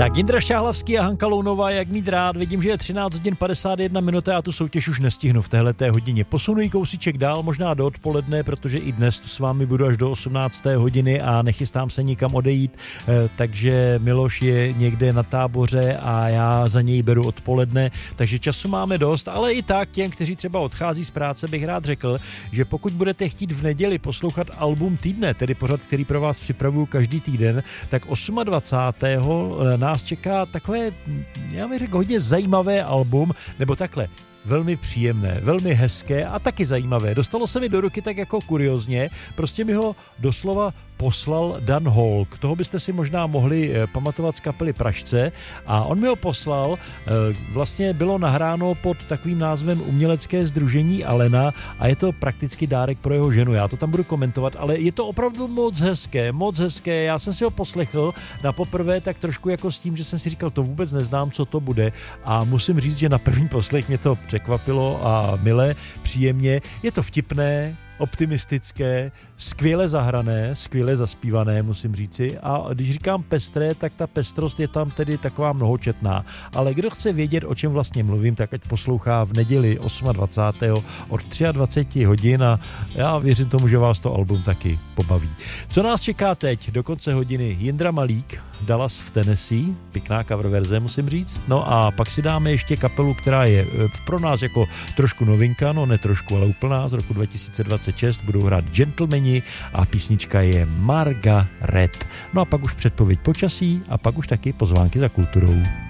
Tak Jindra Šáhlavský a Hanka Lounová, jak mít rád. Vidím, že je 13 hodin 51 minut a tu soutěž už nestihnu v téhleté hodině. Posunuji kousíček dál, možná do odpoledne, protože i dnes tu s vámi budu až do 18. hodiny a nechystám se nikam odejít, takže Miloš je někde na táboře a já za něj beru odpoledne, takže času máme dost, ale i tak těm, kteří třeba odchází z práce, bych rád řekl, že pokud budete chtít v neděli poslouchat album týdne, tedy pořad, který pro vás připravuju každý týden, tak 28. nás čeká takové, já bych řekl, hodně zajímavé album, nebo takhle, velmi příjemné, velmi hezké a taky zajímavé. Dostalo se mi do ruky tak jako kuriozně, prostě mi ho doslova poslal Dan Holk. Toho byste si možná mohli pamatovat z kapely Pražce a on mi ho poslal, vlastně bylo nahráno pod takovým názvem Umělecké sdružení Alena a je to prakticky dárek pro jeho ženu. Já to tam budu komentovat, ale je to opravdu moc hezké. Já jsem si ho poslechl na poprvé tak trošku jako s tím, že jsem si říkal, to vůbec neznám, co to bude a musím říct, že na první poslech mě to překvapilo a milé, příjemně. Je to vtipné, optimistické, skvěle zahrané, skvěle zaspívané, musím říci. A když říkám pestré, tak ta pestrost je tam tedy taková mnohočetná. Ale kdo chce vědět, o čem vlastně mluvím, tak ať poslouchá v neděli 28. od 23 hodin a já věřím tomu, že vás to album taky pobaví. Co nás čeká teď? Do konce hodiny Jindra Malík, Dallas v Tennessee, pěkná cover verze, musím říct. No a pak si dáme ještě kapelu, která je pro nás jako trošku novinka, no ne trošku, ale úplná, z roku 2026, budou hrát Gentlemani a písnička je Margaret. No a pak už předpověď počasí a pak už taky pozvánky za kulturou.